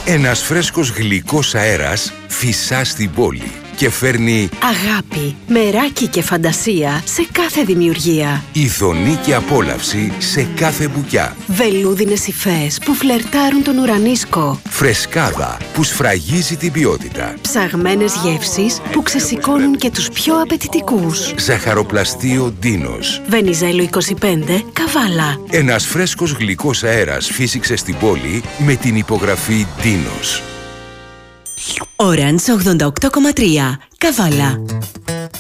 Ένας φρέσκος γλυκός αέρας φυσά στην πόλη και φέρνει αγάπη, μεράκι και φαντασία σε κάθε δημιουργία. ειδονή και απόλαυση σε κάθε μπουκιά. Βελούδινες υφές που φλερτάρουν τον ουρανίσκο. Φρεσκάδα που σφραγίζει την ποιότητα. Ψαγμένες γεύσεις που ξεσηκώνουν και τους πιο απαιτητικούς. Ζαχαροπλαστείο Ντίνος. Βενιζέλο 25, Καβάλα. Ένας φρέσκος γλυκός αέρας φύσηξε στην πόλη με την υπογραφή Ντίνος. Orange 88,3 Καβάλα.